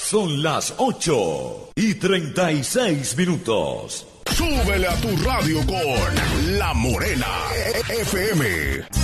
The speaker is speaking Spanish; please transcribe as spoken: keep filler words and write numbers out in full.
Son las ocho y treinta y seis minutos. Súbele a tu radio con La Morena F M.